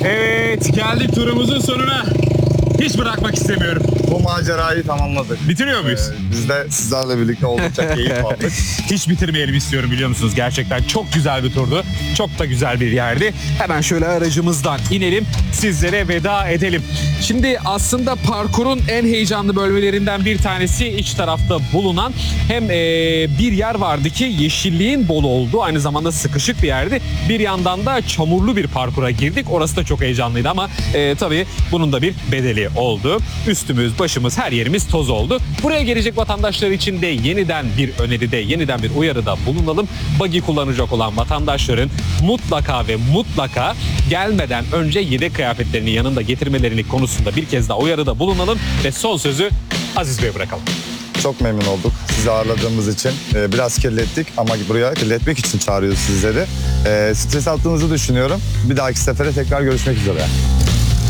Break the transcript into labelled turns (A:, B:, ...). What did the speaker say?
A: Evet, geldik turumuzun sonuna. Hiç bırakmak istemiyorum.
B: Bu macerayı tamamladık.
A: Bitiriyor muyuz?
B: Biz de sizlerle birlikte oldukça keyif aldık.
A: Hiç bitirmeyelim istiyorum, biliyor musunuz? Gerçekten çok güzel bir turdu. Çok da güzel bir yerdi. Hemen şöyle aracımızdan inelim. Sizlere veda edelim. Şimdi aslında parkurun en heyecanlı bölmelerinden bir tanesi iç tarafta bulunan hem bir yer vardı ki yeşilliğin bol olduğu, aynı zamanda sıkışık bir yerdi. Bir yandan da çamurlu bir parkura girdik. Orası da çok heyecanlıydı ama tabii bunun da bir bedeli oldu. Üstümüz, başımız, her yerimiz toz oldu. Buraya gelecek vatandaşlar için de yeniden bir öneride, yeniden bir uyarıda bulunalım. Buggy kullanacak olan vatandaşların mutlaka ve mutlaka gelmeden önce yedek kıyafetlerini yanında getirmelerini konusunda bir kez daha uyarıda bulunalım ve son sözü Aziz Bey'e bırakalım.
B: Çok memnun olduk sizi ağırladığımız için. Biraz kirlettik ama buraya kirletmek için çağırıyoruz sizleri. Stres attığınızı düşünüyorum. Bir dahaki sefere tekrar görüşmek üzere.